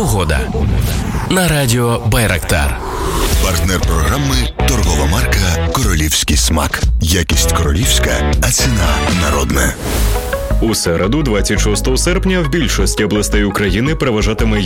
Погода. На радіо Байрактар. Партнер програми – торгова марка «Королівський смак». Якість королівська, а ціна народна. У середу, 26 серпня, в більшості областей України переважатиме